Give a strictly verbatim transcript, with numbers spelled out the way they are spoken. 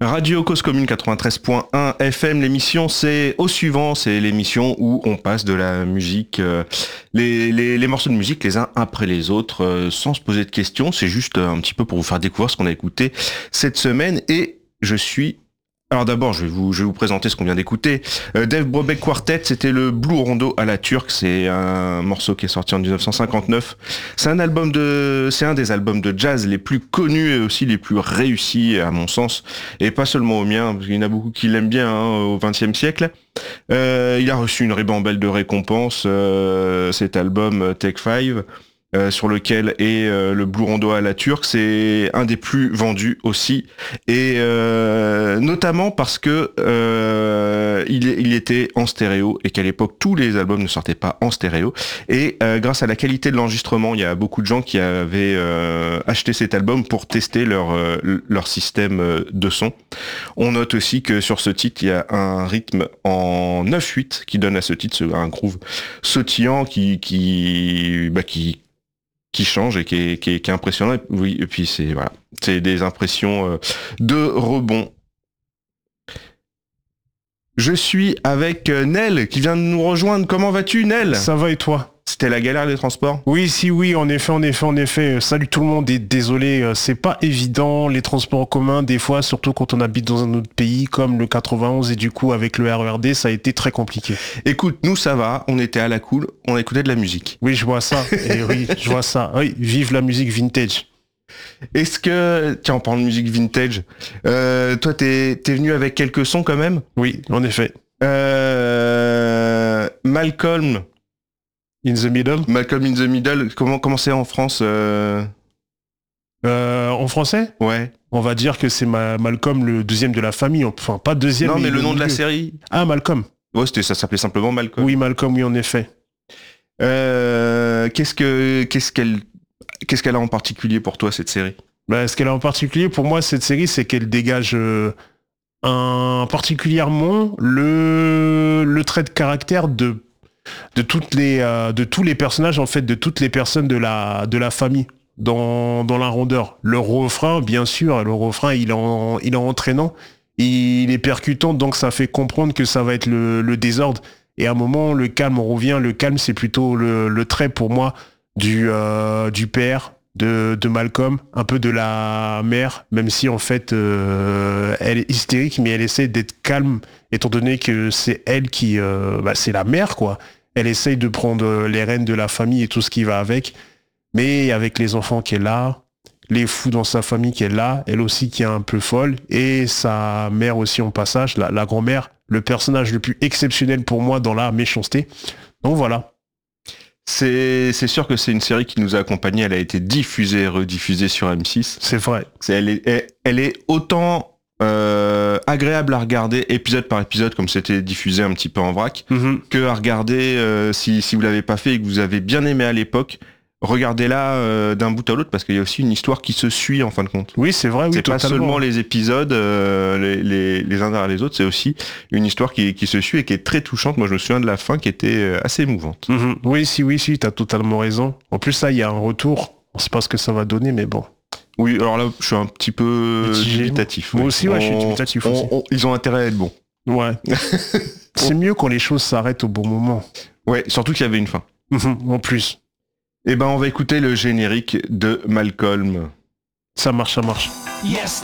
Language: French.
Radio Cause Commune quatre-vingt-treize point un F M, l'émission c'est Au Suivant, c'est l'émission où on passe de la musique, euh, les, les, les morceaux de musique les uns après les autres, euh, sans se poser de questions, c'est juste un petit peu pour vous faire découvrir ce qu'on a écouté cette semaine et je suis... Alors d'abord, je vais vous, je vais vous présenter ce qu'on vient d'écouter. Euh, Dave Brubeck Quartet, c'était le Blue Rondo à la turque. C'est un morceau qui est sorti en dix-neuf cent cinquante-neuf. C'est un album de, c'est un des albums de jazz les plus connus et aussi les plus réussis à mon sens. Et pas seulement au mien, parce qu'il y en a beaucoup qui l'aiment bien hein, au vingtième siècle. Euh, il a reçu une ribambelle de récompenses. Euh, cet album Take Five. Euh, sur lequel est euh, le Blue Rondo à la turque, c'est un des plus vendus aussi, et euh, notamment parce que euh, il, il était en stéréo et qu'à l'époque tous les albums ne sortaient pas en stéréo. Et euh, grâce à la qualité de l'enregistrement, il y a beaucoup de gens qui avaient euh, acheté cet album pour tester leur euh, leur système de son. On note aussi que sur ce titre, il y a un rythme en neuf huit qui donne à ce titre un groove sautillant qui qui bah, qui qui change et qui est, qui est, qui est impressionnant. Et, oui, et puis c'est voilà, c'est des impressions euh, de rebond. Je suis avec euh, Nel qui vient de nous rejoindre. Comment vas-tu, Nel ? Ça va et toi ? C'était la galère des transports ? Oui, si, oui, en effet, en effet, en effet. Salut tout le monde et désolé, c'est pas évident les transports en commun, des fois, surtout quand on habite dans un autre pays comme le quatre-vingt-onze et du coup avec le R E R D, ça a été très compliqué. Écoute, nous ça va, on était à la cool, on écoutait de la musique. Oui, je vois ça, et oui, je vois ça. Oui, vive la musique vintage. Est-ce que, tiens, on parle de musique vintage, euh, toi t'es, t'es venu avec quelques sons quand même ? Oui, en effet. Euh, Malcolm... In the Middle. Malcolm in the Middle, comment, comment c'est en France euh... Euh, en français ? Ouais. On va dire que c'est ma, Malcolm le deuxième de la famille, enfin pas deuxième. Non mais, mais le, le nom milieu. de la série. Ah, Malcolm. Ouais, c'était, ça s'appelait simplement Malcolm. Oui, Malcolm, oui en effet. Euh, qu'est-ce que, qu'est-ce qu'elle, qu'est-ce qu'elle a en particulier pour toi cette série ? Bah, ce qu'elle a en particulier pour moi cette série, c'est qu'elle dégage euh, un particulièrement le le trait de caractère de de toutes les euh, de tous les personnages en fait de toutes les personnes de la de la famille dans dans la rondeur. Le refrain bien sûr, le refrain il est en, il est entraînant, il est percutant donc ça fait comprendre que ça va être le, le désordre et à un moment le calme on revient, le calme c'est plutôt le, le trait pour moi du euh, du père de de Malcolm, un peu de la mère, même si en fait euh, elle est hystérique mais elle essaie d'être calme étant donné que c'est elle qui euh, bah, c'est la mère quoi. Elle essaye de prendre les rênes de la famille et tout ce qui va avec, mais avec les enfants qu'elle a, les fous dans sa famille qu'elle a, elle aussi qui est un peu folle, et sa mère aussi en passage, la, la grand-mère, le personnage le plus exceptionnel pour moi dans la méchanceté. Donc voilà. C'est, c'est sûr que c'est une série qui nous a accompagnés, elle a été diffusée et rediffusée sur M six. C'est vrai. C'est, elle, est, elle, elle est autant euh, agréable à regarder épisode par épisode, comme c'était diffusé un petit peu en vrac, mm-hmm. que à regarder, euh, si, si vous l'avez pas fait et que vous avez bien aimé à l'époque, regardez-la euh, d'un bout à l'autre, parce qu'il y a aussi une histoire qui se suit en fin de compte. Oui, c'est vrai, oui, c'est totalement. pas seulement les épisodes, euh, les, les, les uns derrière les autres, c'est aussi une histoire qui, qui se suit et qui est très touchante. Moi, je me souviens de la fin qui était assez émouvante. Mm-hmm. Oui, si, oui, si, t'as totalement raison. En plus, ça, il y a un retour. On sait pas ce que ça va donner, mais bon. Oui, alors là, je suis un petit peu dubitatif. Moi oui. aussi, ouais, on, je suis dubitatif on, aussi. On, ils ont intérêt à être bons. Ouais. C'est mieux quand les choses s'arrêtent au bon moment. Ouais, surtout qu'il y avait une fin. Mm-hmm. En plus. Eh ben, on va écouter le générique de Malcolm. Ça marche, ça marche. Yes.